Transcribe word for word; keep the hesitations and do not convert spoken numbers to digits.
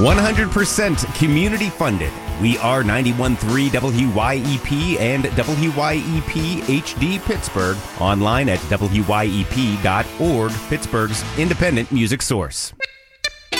one hundred percent community funded. We are ninety-one point three W Y E P and W Y E P H D Pittsburgh. Online at W Y E P dot org, Pittsburgh's independent music source.